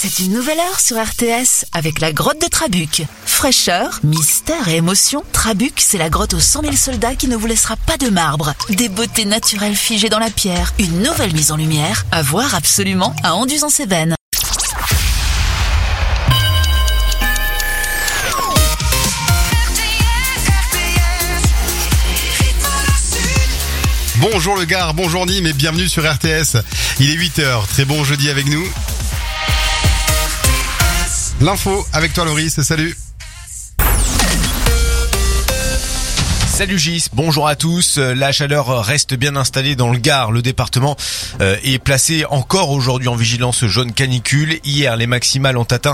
C'est une nouvelle heure sur RTS avec la grotte de Trabuc. Fraîcheur, mystère et émotion, Trabuc, c'est la grotte aux 100 000 soldats qui ne vous laissera pas de marbre. Des beautés naturelles figées dans la pierre, une nouvelle mise en lumière, à voir absolument à Anduze-en-Cévennes. Bonjour le Gard, bonjour Nîmes et bienvenue sur RTS. Il est 8h, très bon jeudi avec nous. L'info avec toi Loris, salut. Salut Gis, bonjour à tous. La chaleur reste bien installée dans le Gard. Le département est placé encore aujourd'hui en vigilance jaune canicule. Hier, les maximales ont atteint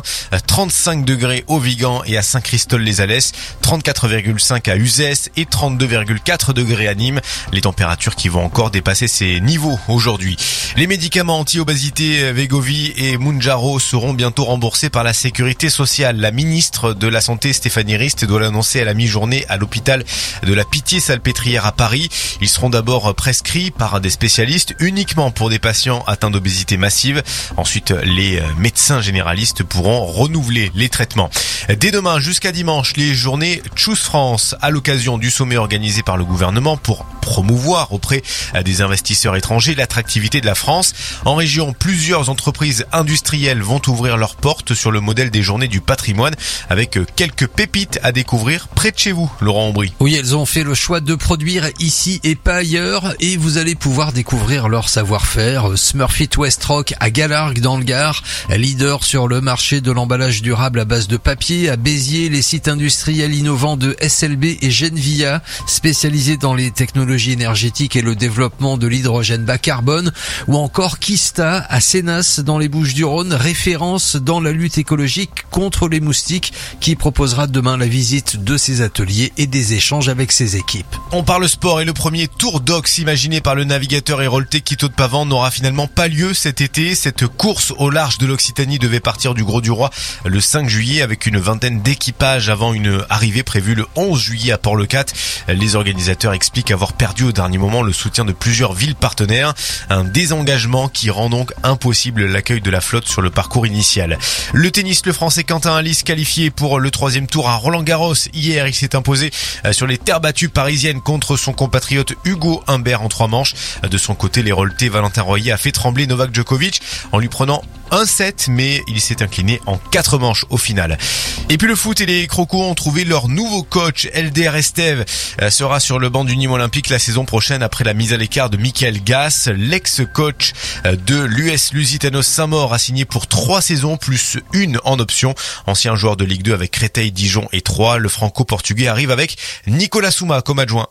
35 degrés au Vigan et à Saint-Christol-les-Alès, 34,5 à Uzès et 32,4 degrés à Nîmes. Les températures qui vont encore dépasser ces niveaux aujourd'hui. Les médicaments anti-obésité Wegovy et Mounjaro seront bientôt remboursés par la Sécurité sociale. La ministre de la Santé, Stéphanie Rist, doit l'annoncer à la mi-journée à l'hôpital de la Pitié-Salpêtrière à Paris. Ils seront d'abord prescrits par des spécialistes uniquement pour des patients atteints d'obésité massive. Ensuite, les médecins généralistes pourront renouveler les traitements. Dès demain jusqu'à dimanche, les journées Choose France à l'occasion du sommet organisé par le gouvernement pour promouvoir auprès des investisseurs étrangers l'attractivité de la France. En région, plusieurs entreprises industrielles vont ouvrir leurs portes sur le modèle des journées du patrimoine avec quelques pépites à découvrir près de chez vous, Laurent Aubry. Oui, elles ont fait le choix de produire ici et pas ailleurs et vous allez pouvoir découvrir leur savoir-faire. Smurfit Westrock à Galargues dans le Gard, leader sur le marché de l'emballage durable à base de papier. À Béziers, les sites industriels innovants de SLB et Genvia, spécialisés dans les technologies énergétiques et le développement de l'hydrogène bas carbone. Ou encore Kista à Sénas dans les Bouches-du-Rhône, référence dans la lutte écologique contre les moustiques, qui proposera demain la visite de ses ateliers et des échanges avec ses équipes. On parle sport et le premier Tour d'Ox imaginé par le navigateur héroltais Quito de Pavan n'aura finalement pas lieu cet été. Cette course au large de l'Occitanie devait partir du Gros-du-Roi le 5 juillet avec une vingtaine d'équipages avant une arrivée prévue le 11 juillet à Port-le-Cat. Les organisateurs expliquent avoir perdu au dernier moment le soutien de plusieurs villes partenaires. Un désengagement qui rend donc impossible l'accueil de la flotte sur le parcours initial. Le tennis, le français Quentin Halys qualifié pour le 3e tour à Roland-Garros. Hier, il s'est imposé sur les terres battues parisiennes contre son compatriote Hugo Humbert en 3 manches. De son côté, l'héroltais Valentin Royer a fait trembler Novak Djokovic en lui prenant un set, mais il s'est incliné en 4 manches au final. Et puis le foot et les crocos ont trouvé leur nouveau coach. Elder Estève sera sur le banc du Nîmes Olympique la saison prochaine après la mise à l'écart de Michael Gass. L'ex-coach de l'US Lusitanos Saint-Maur a signé pour 3 saisons plus une en option. Ancien joueur de Ligue 2 avec Créteil, Dijon et Troyes, le franco-portugais arrive avec Nicolas Souma comme adjoint.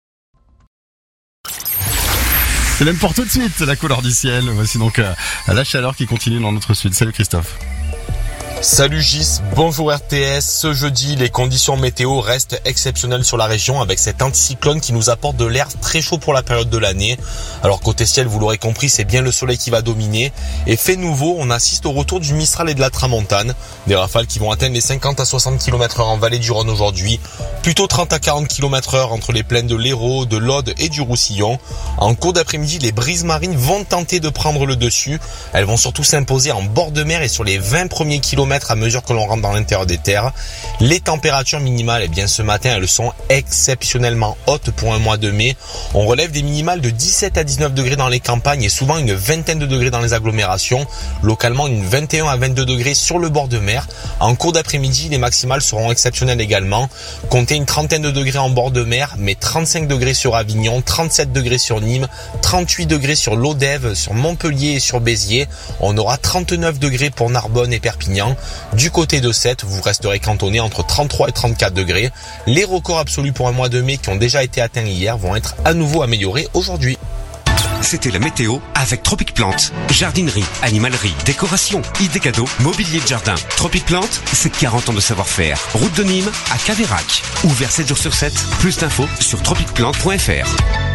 C'est même pour tout de suite la couleur du ciel. Voici donc la chaleur qui continue dans notre sud. Salut Christophe. Salut Gis, bonjour RTS. Ce jeudi, les conditions météo restent exceptionnelles sur la région avec cet anticyclone qui nous apporte de l'air très chaud pour la période de l'année. Alors côté ciel, vous l'aurez compris, c'est bien le soleil qui va dominer. Et fait nouveau, on assiste au retour du Mistral et de la Tramontane. Des rafales qui vont atteindre les 50 à 60 km/h en vallée du Rhône aujourd'hui. Plutôt 30 à 40 km/h entre les plaines de l'Hérault, de l'Aude et du Roussillon. En cours d'après-midi, les brises marines vont tenter de prendre le dessus. Elles vont surtout s'imposer en bord de mer et sur les 20 premiers kilomètres à mesure que l'on rentre dans l'intérieur des terres. Les températures minimales, eh bien ce matin, elles sont exceptionnellement hautes pour un mois de mai. On relève des minimales de 17 à 19 degrés dans les campagnes et souvent une vingtaine de degrés dans les agglomérations. Localement, une 21 à 22 degrés sur le bord de mer. En cours d'après-midi, les maximales seront exceptionnelles également. Comptez une trentaine de degrés en bord de mer, mais 35 degrés sur Avignon, 37 degrés sur Nîmes, 38 degrés sur l'Odève, sur Montpellier et sur Béziers. On aura 39 degrés pour Narbonne et Perpignan. Du côté de Sète, vous resterez cantonné entre 33 et 34 degrés. Les records absolus pour un mois de mai qui ont déjà été atteints hier vont être à nouveau améliorés aujourd'hui. C'était la météo avec Tropic Plante. Jardinerie, animalerie, décoration, idées cadeaux, mobilier de jardin. Tropic Plante, c'est 40 ans de savoir-faire. Route de Nîmes à Caveyrac. Ouvert 7 jours sur 7. Plus d'infos sur tropicplante.fr.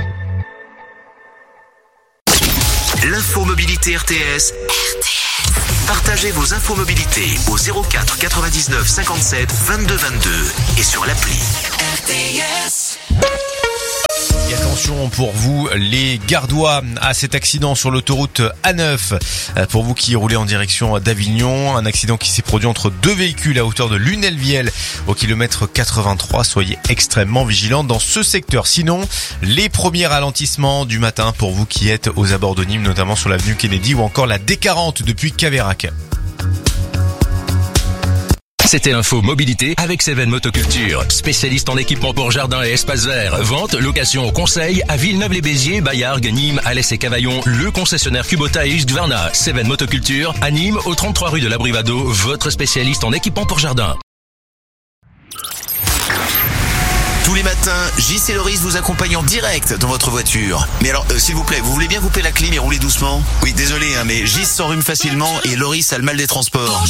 L'info mobilité RTS. Partagez vos infos mobilité au 04 99 57 22 22 et sur l'appli RTS. Et attention pour vous les Gardois à cet accident sur l'autoroute A9. Pour vous qui roulez en direction d'Avignon, un accident qui s'est produit entre deux véhicules à hauteur de Lunel-Viel au kilomètre 83. Soyez extrêmement vigilants dans ce secteur. Sinon, les premiers ralentissements du matin pour vous qui êtes aux abords de Nîmes, notamment sur l'avenue Kennedy ou encore la D40 depuis Caveyrac. C'était Info Mobilité avec Seven Motoculture, spécialiste en équipement pour jardin et espace vert. Vente, location, conseil à Villeneuve-les-Béziers, Baillargues, Nîmes, Alès et Cavaillon. Le concessionnaire Kubota et Husqvarna. Seven Motoculture à Nîmes, au 33 rue de l'Abrivado, votre spécialiste en équipement pour jardin. Tous les matins, Gis et Loris vous accompagnent en direct dans votre voiture. Mais alors, s'il vous plaît, vous voulez bien couper la clim et rouler doucement ? Oui, désolé, mais Gis s'enrhume facilement et Loris a le mal des transports.